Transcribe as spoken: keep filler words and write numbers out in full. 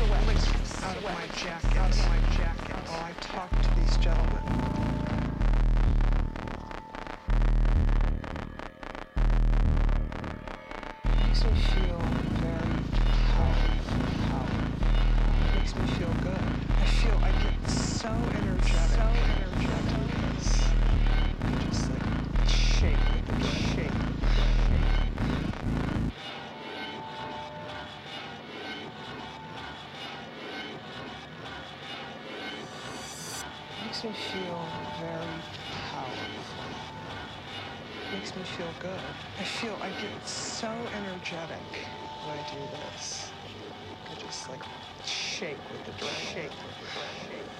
sweat out of my jacket, out of my jacket, while I talk to these gentlemen. Makes me feel very powerful, powerful. Makes me feel good. I feel I get so energetic, so energetic. I just like shake with the shake, shake. Makes me feel very powerful. Makes me feel good. I feel I get so energetic when I do this. I just like shake with the shake with the shake.